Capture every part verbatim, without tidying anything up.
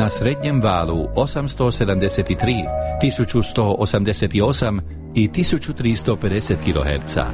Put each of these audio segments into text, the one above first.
na srednjem valu osamsto sedamdeset tri, tisuću sto osamdeset osam i tisuću tristo pedeset kiloherca.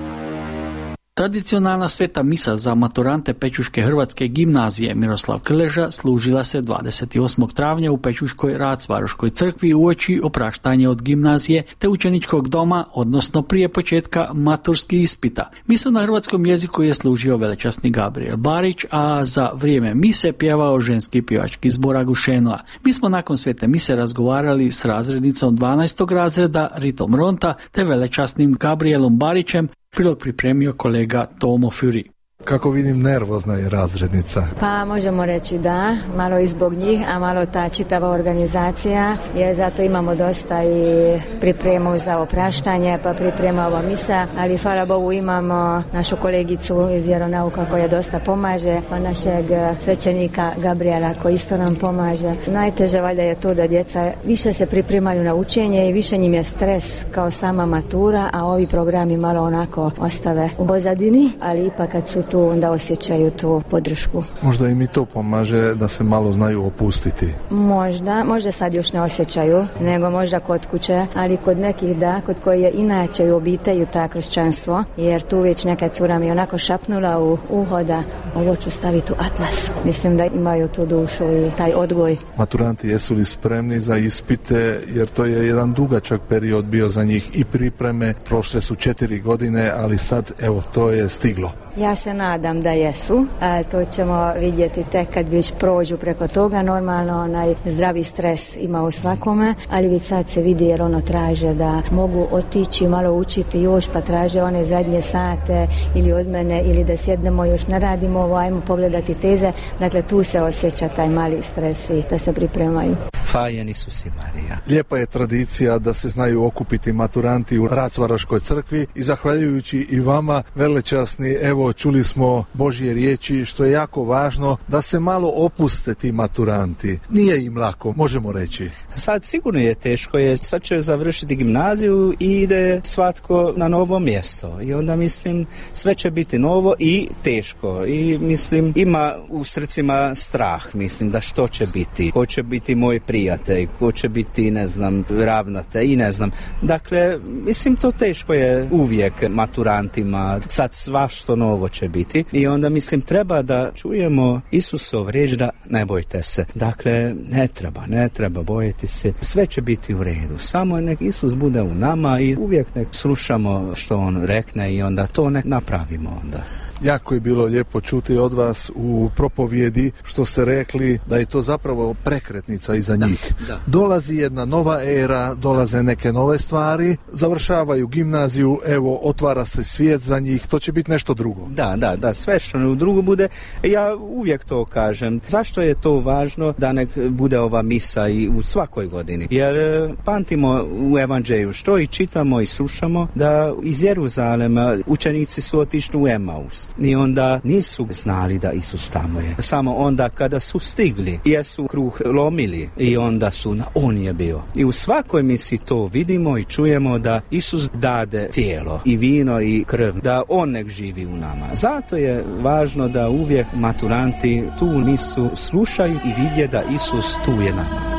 Tradicionalna sveta misa za maturante Pećuške hrvatske gimnazije Miroslav Krleža služila se dvadeset osmog travnja u Pećuškoj Racvaroškoj crkvi uoči opraštanja od gimnazije te učeničkog doma, odnosno prije početka maturskih ispita. Misu na hrvatskom jeziku je služio velečasni Gabriel Barić, a za vrijeme mise pjevao ženski pjevački zbor Agušenova. Mi smo nakon svete mise razgovarali s razrednicom dvanaestog razreda Ritom Ronta te velečasnim Gabrielom Barićem. Prilog pripremio kolega Tomo Fury. Kako vidim, nervozna je razrednica. Pa možemo reći da, malo i zbog njih, a malo ta čitava organizacija, jer zato imamo dosta i pripremu za opraštanje, pa priprema ova misa, ali hvala Bogu imamo našu kolegicu iz vjeronauka koja dosta pomaže, pa našeg svećenika Gabriela koji isto nam pomaže. Najteže valjda je to da djeca više se pripremaju na učenje i više njim je stres kao sama matura, a ovi programi malo onako ostave u pozadini, ali ipak kad su tu onda osjećaju tu podršku. Možda im i to pomaže da se malo znaju opustiti. Možda, možda sad još ne osjećaju, nego možda kod kuće, ali kod nekih da, kod koji je inače u obitelju ta kršćanstvo, jer tu već neka cura mi onako šapnula u uho da ovo ću staviti u atlas. Mislim da imaju tu dušu i taj odgoj. Maturanti jesu li spremni za ispite, jer to je jedan dugačak period bio za njih i pripreme, prošle su četiri godine, ali sad evo to je stiglo. Ja se nadam da jesu, a to ćemo vidjeti tek kad već prođu preko toga. Normalno onaj zdravi stres ima u svakome, ali već sad se vidi jer ono traže da mogu otići malo učiti još, pa traže one zadnje sate ili od mene ili da sjednemo još ne radimo ovo, ajmo pogledati teze. Dakle tu se osjeća taj mali stres i da se pripremaju. Fajen Isus i Marija. Lijepa je tradicija da se znaju okupiti maturanti u Racvaroškoj crkvi i zahvaljujući i vama velečasni, evo čuli smo Božje riječi, što je jako važno da se malo opuste ti maturanti. Nije im lako, možemo reći. Sad sigurno je teško, jer sad će završiti gimnaziju i ide svatko na novo mjesto. I onda mislim sve će biti novo i teško. I mislim ima u srcima strah, mislim da što će biti, ko će biti moj prijatelj, ko će biti ne znam ravnatelj i ne znam. Dakle, mislim to teško je uvijek maturantima, sad svašto novo će biti i onda mislim treba da čujemo Isusov riječ da ne bojte se. Dakle, ne treba, ne treba bojati se, sve će biti u redu. Samo nek Isus bude u nama i uvijek nek slušamo što on rekne i onda to nek napravimo onda. Jako je bilo lijepo čuti od vas u propovjedi što ste rekli da je to zapravo prekretnica iza da, njih. Da. Dolazi jedna nova era, dolaze neke nove stvari, završavaju gimnaziju, evo, otvara se svijet za njih, to će biti nešto drugo. Da, da, da, sve što u drugo bude, ja uvijek to kažem. Zašto je to važno da nek bude ova misa i u svakoj godini? Jer pamtimo u evanđelju što i čitamo i slušamo da iz Jeruzalema učenici su otišli u Emaus. I onda nisu znali da Isus tamo je. Samo onda kada su stigli, jesu kruh lomili i onda su na on je bio. I u svakoj misi to vidimo i čujemo da Isus dade tijelo i vino i krv, da on nek živi u nama. Zato je važno da uvijek maturanti tu misu slušaju i vidje da Isus tu je nama.